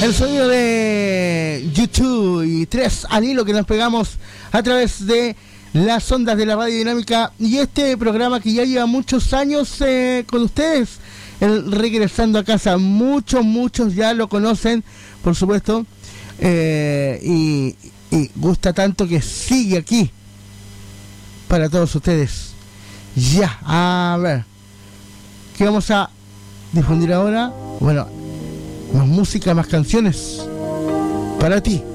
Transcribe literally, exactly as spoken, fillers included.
El sonido de YouTube y tres al hilo que nos pegamos a través de las ondas de la radio dinámica y este programa que ya lleva muchos años eh, con ustedes, el Regresando a Casa. Muchos, muchos ya lo conocen, por supuesto, eh, y, y gusta tanto que sigue aquí para todos ustedes. Ya, a ver, ¿qué vamos a difundir ahora? Bueno, más música, más canciones para ti.